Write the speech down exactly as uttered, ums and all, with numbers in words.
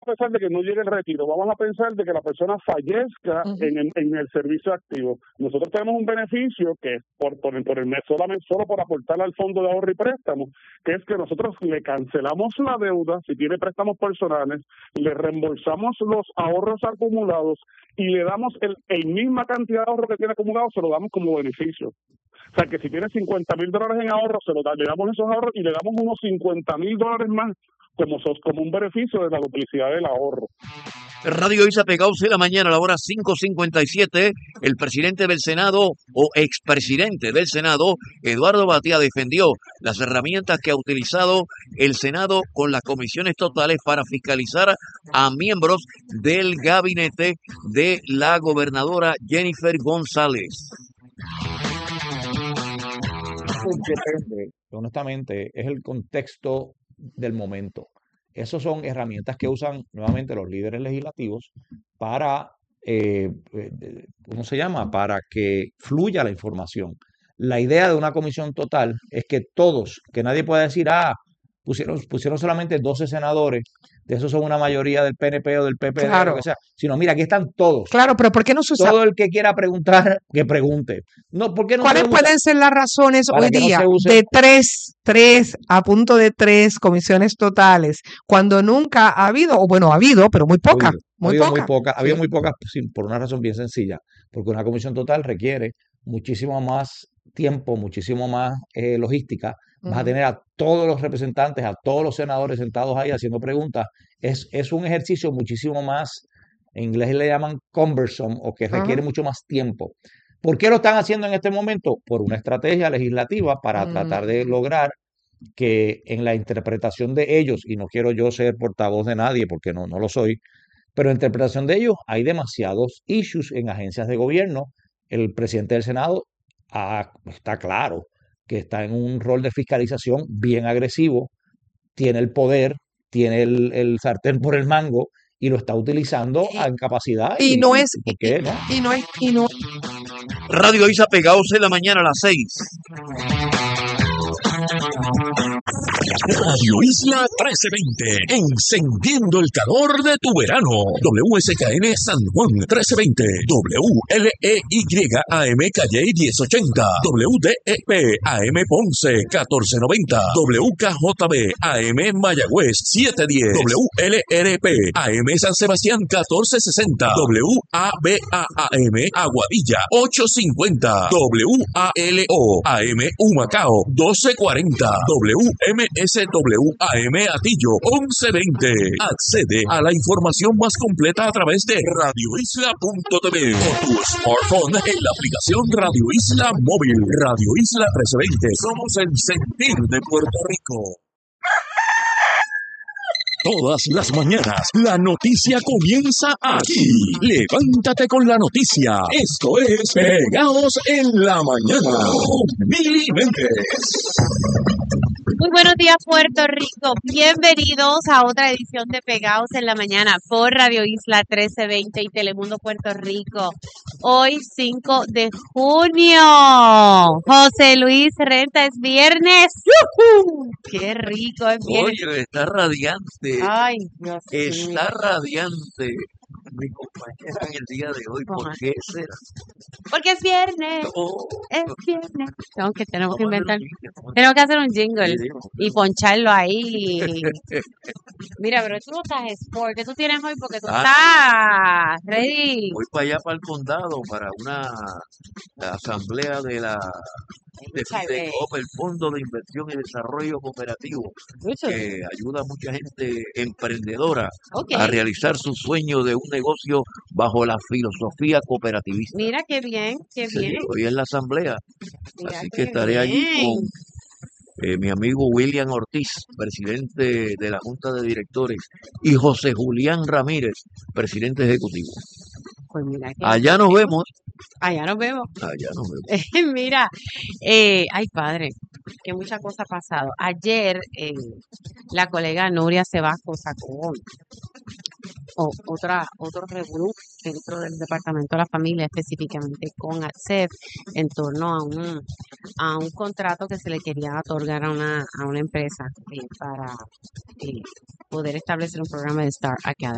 pensar de que no llegue el retiro, vamos a pensar de que la persona fallezca uh-huh. en, el, en el servicio activo. Nosotros tenemos un beneficio que es por, por, por el mes, solamente solo por aportar al fondo de ahorro y préstamo, que es que nosotros le cancelamos la deuda, si tiene préstamos personales, le reembolsamos los ahorros acumulados y le damos el, el misma cantidad de ahorro que tiene acumulado, se lo damos como beneficio. O sea, que si tiene cincuenta mil dólares en ahorro, se lo da, le damos esos ahorros y le damos unos cincuenta mil dólares más como, como un beneficio de la duplicidad del ahorro. Radio Isla Pegados en la mañana a la hora cinco cincuenta y siete. El presidente del Senado o expresidente del Senado, Eduardo Batia, defendió las herramientas que ha utilizado el Senado con las comisiones totales para fiscalizar a miembros del gabinete de la gobernadora Jennifer González. Depende, honestamente, es el contexto del momento. Esas son herramientas que usan nuevamente los líderes legislativos para, eh, ¿cómo se llama? Para que fluya la información. La idea de una comisión total es que todos, que nadie pueda decir, ah, pusieron, pusieron solamente doce senadores, de esos son una mayoría del P N P o del P P D, claro. o lo que sea, sino mira, aquí están todos. Claro, pero ¿por qué no se usa? Todo el que quiera preguntar, que pregunte. No, ¿por qué no ¿Cuáles se usa? pueden ser las razones Para hoy que no día se use. de tres, tres, a punto de tres comisiones totales, cuando nunca ha habido, o bueno, ha habido, pero muy poca, Ha habido, muy ha habido poca? muy poca, Sí. había muy pocas, sí, por una razón bien sencilla, porque una comisión total requiere muchísimo más tiempo, muchísimo más eh, logística. Vas uh-huh. a tener a todos los representantes, a todos los senadores sentados ahí haciendo preguntas. Es, es un ejercicio muchísimo más, en inglés le llaman cumbersome, o que requiere uh-huh. mucho más tiempo. ¿Por qué lo están haciendo en este momento? Por una estrategia legislativa para uh-huh. tratar de lograr que en la interpretación de ellos, y no quiero yo ser portavoz de nadie porque no, no lo soy, pero en la interpretación de ellos hay demasiados issues en agencias de gobierno. El presidente del Senado ah, está claro que está en un rol de fiscalización bien agresivo, tiene el poder, tiene el, el sartén por el mango y lo está utilizando en capacidad. Y, y no es... ¿Por qué, no? Y no es... Y no... Radio Isla Pegados en la mañana a las seis. Radio Isla trece veinte, encendiendo el calor de tu verano. W S K N San Juan trece veinte, W L E Y A M Calle diez ochenta, W D E P A M Ponce catorce noventa, W K J B A M Mayagüez setecientos diez, W L R P A M San Sebastián catorce sesenta, W A B A A M Aguadilla ochocientos cincuenta, W A L O A M Humacao doce cuarenta, W M S W A M Atillo once veinte. Accede a la información más completa a través de radio isla punto t v o tu smartphone en la aplicación Radio Isla Móvil. Radio Isla trece veinte. Somos el sentir de Puerto Rico. Todas las mañanas, la noticia comienza aquí. Levántate con la noticia. Esto es Pegados en la Mañana con Mili Méndez. Muy buenos días, Puerto Rico. Bienvenidos a otra edición de Pegados en la Mañana por Radio Isla trece veinte y Telemundo Puerto Rico. Hoy, cinco de junio. José Luis Renta, es viernes. ¡Yuhu! ¡Qué rico es viernes! Oye, está radiante. Ay, Dios mío. Está radiante mi compañera en el día de hoy. ¿Por qué será? Porque es viernes. Oh, es viernes. Tengo que, tenemos que inventar. Tenemos que hacer un jingle y poncharlo ahí. Mira, pero tú no estás sport. ¿Qué tú tienes hoy? Porque tú ah, estás ready. Voy para allá, para el condado, para una asamblea de la de FIDECOP, el Fondo de Inversión y Desarrollo Cooperativo, Mucho. que ayuda a mucha gente emprendedora okay. a realizar su sueño de un negocio bajo la filosofía cooperativista. Mira qué bien, qué sí, bien. Hoy es la asamblea, Mira así que estaré bien. allí con eh, mi amigo William Ortiz, presidente de la Junta de Directores, y José Julián Ramírez, presidente ejecutivo. Pues mira que allá nos vemos. Allá nos vemos. Allá nos vemos. Mira, eh, ay padre, que mucha cosa ha pasado. Ayer eh, la colega Nuria Sebasco sacó o, otra, otro revolú dentro del Departamento de la Familia, específicamente con A C E F, en torno a un a un contrato que se le quería otorgar a una, a una empresa eh, para eh, poder establecer un programa de Star Academy.